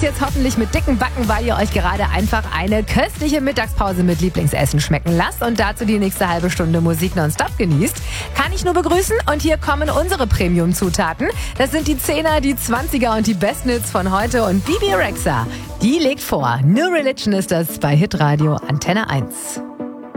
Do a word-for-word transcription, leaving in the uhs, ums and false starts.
jetzt hoffentlich mit dicken Backen, weil ihr euch gerade einfach eine köstliche Mittagspause mit Lieblingsessen schmecken lasst und dazu die nächste halbe Stunde Musik nonstop genießt. Kann ich nur begrüßen und hier kommen unsere Premium-Zutaten. Das sind die Zehner, die Zwanziger und die Besten Hits von heute und Bibi Rexha. Die legt vor. New Religion ist das bei Hitradio Antenne eins.